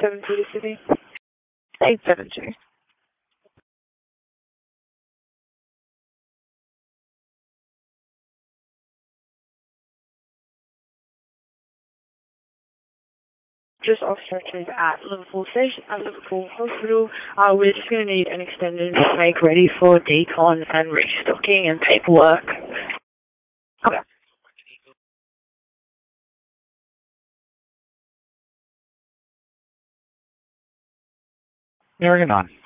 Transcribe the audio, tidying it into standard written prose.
872 City. 872. Just off searches at Liverpool Station, at Liverpool Hospital. We're just going to need an extended make ready for decon and restocking and paperwork. Okay. Narrowing on.